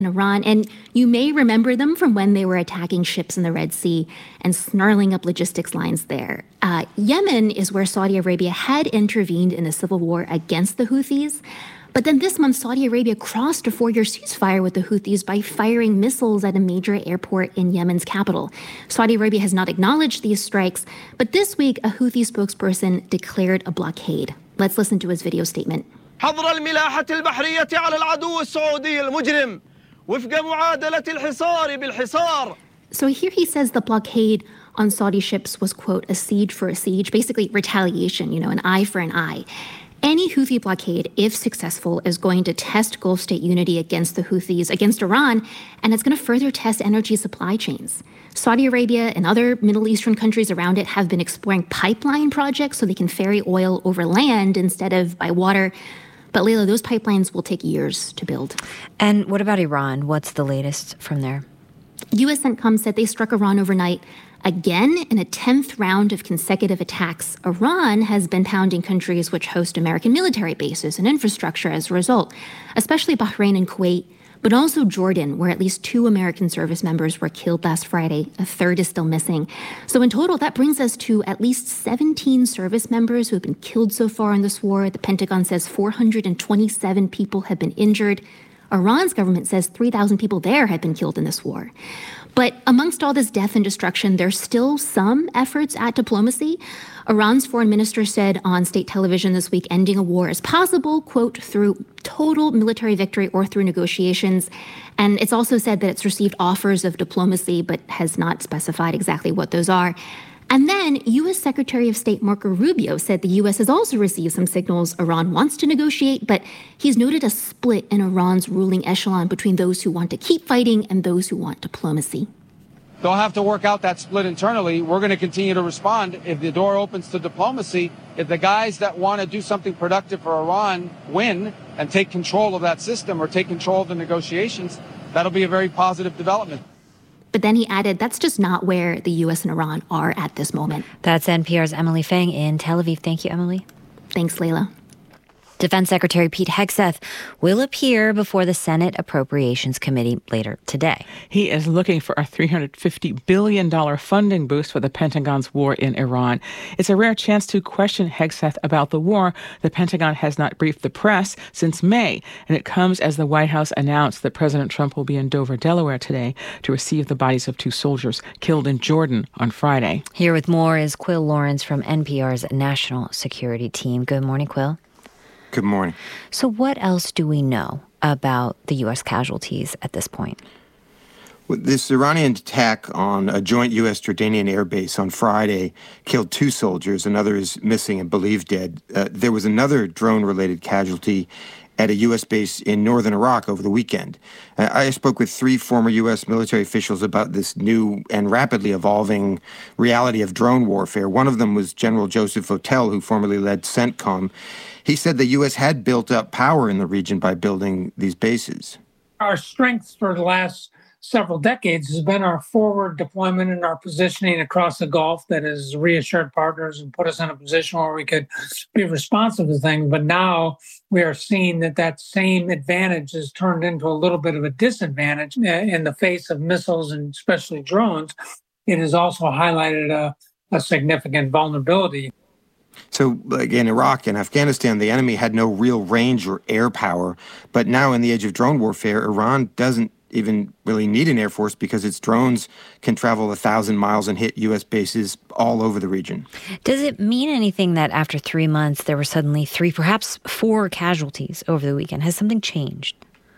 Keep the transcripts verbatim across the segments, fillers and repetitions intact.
Iran, and you may remember them from when they were attacking ships in the Red Sea and snarling up logistics lines there. Uh, Yemen is where Saudi Arabia had intervened in a civil war against the Houthis. But then this month, Saudi Arabia crossed a four-year ceasefire with the Houthis by firing missiles at a major airport in Yemen's capital. Saudi Arabia has not acknowledged these strikes, but this week, a Houthi spokesperson declared a blockade. Let's listen to his video statement. حظر الملاحة البحرية على العدو السعودي المجرم وفق معادلة الحصار بالحصار. So here he says the blockade on Saudi ships was, quote, a siege for a siege, basically retaliation, you know, an eye for an eye. Any Houthi blockade, if successful, is going to test Gulf state unity against the Houthis, against Iran, and it's going to further test energy supply chains. Saudi Arabia and other Middle Eastern countries around it have been exploring pipeline projects so they can ferry oil over land instead of by water. But Layla, those pipelines will take years to build. And what about Iran? What's the latest from there? U S CENTCOM said they struck Iran overnight. Again, in a tenth round of consecutive attacks, Iran has been pounding countries which host American military bases and infrastructure as a result, especially Bahrain and Kuwait, but also Jordan, where at least two American service members were killed last Friday. A third is still missing. So in total, that brings us to at least seventeen service members who have been killed so far in this war. The Pentagon says four hundred twenty-seven people have been injured. Iran's government says three thousand people there have been killed in this war. But amongst all this death and destruction, there's still some efforts at diplomacy. Iran's foreign minister said on state television this week, ending a war is possible, quote, through total military victory or through negotiations. And it's also said that it's received offers of diplomacy, but has not specified exactly what those are. And then U S Secretary of State Marco Rubio said the U S has also received some signals Iran wants to negotiate, but he's noted a split in Iran's ruling echelon between those who want to keep fighting and those who want diplomacy. They'll have to work out that split internally. We're going to continue to respond if the door opens to diplomacy. If the guys that want to do something productive for Iran win and take control of that system or take control of the negotiations, that'll be a very positive development. But then he added, that's just not where the U S and Iran are at this moment. That's N P R's Emily Feng in Tel Aviv. Thank you, Emily. Thanks, Layla. Defense Secretary Pete Hegseth will appear before the Senate Appropriations Committee later today. He is looking for a three hundred fifty billion dollars funding boost for the Pentagon's war in Iran. It's a rare chance to question Hegseth about the war. The Pentagon has not briefed the press since May, and it comes as the White House announced that President Trump will be in Dover, Delaware today to receive the bodies of two soldiers killed in Jordan on Friday. Here with more is Quill Lawrence from N P R's National Security Team. Good morning, Quill. Good morning. So what else do we know about the U S casualties at this point? Well, this Iranian attack on a joint U S-Jordanian air base on Friday killed two soldiers. Another is missing and believed dead. Uh, there was another drone-related casualty at a U S base in northern Iraq over the weekend. Uh, I spoke with three former U S military officials about this new and rapidly evolving reality of drone warfare. One of them was General Joseph Votel, who formerly led CENTCOM. He said the U S had built up power in the region by building these bases. Our strengths for the last several decades has been our forward deployment and our positioning across the Gulf that has reassured partners and put us in a position where we could be responsive to things. But now we are seeing that that same advantage has turned into a little bit of a disadvantage in the face of missiles and especially drones. It has also highlighted a, a significant vulnerability. So, like in Iraq and Afghanistan, the enemy had no real range or air power. But now in the age of drone warfare, Iran doesn't even really need an air force because its drones can travel a thousand miles and hit U S bases all over the region. Does it mean anything that after three months there were suddenly three, perhaps four casualties over the weekend? Has something changed?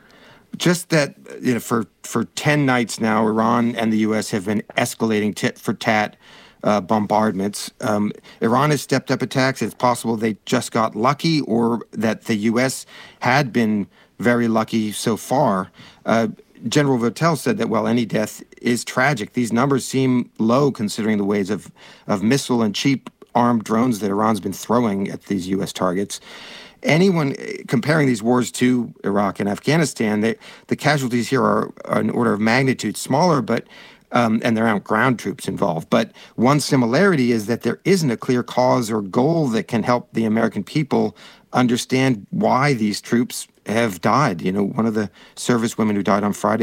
Just that, you know, for, for ten nights now, Iran and the U S have been escalating tit for tat Uh, bombardments. Um, Iran has stepped up attacks. It's possible they just got lucky or that the U S had been very lucky so far. Uh, General Votel said that while any death is tragic, these numbers seem low considering the waves of, of missile and cheap armed drones that Iran's been throwing at these U S targets. Anyone comparing these wars to Iraq and Afghanistan, they, the casualties here are, are an order of magnitude smaller, but Um, and there aren't ground troops involved. But one similarity is that there isn't a clear cause or goal that can help the American people understand why these troops have died. You know, one of the service women who died on Friday